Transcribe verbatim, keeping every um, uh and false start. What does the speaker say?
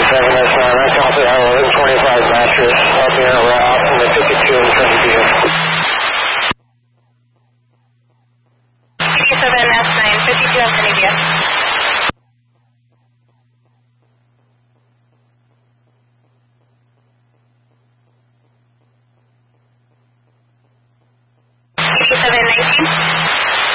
seven S nine, I copy our eleven twenty-five mattress up here around from the fifty-two and twenty-two. fifty-seven S nine, fifty-two and twenty-two. fifty-seven nineteen.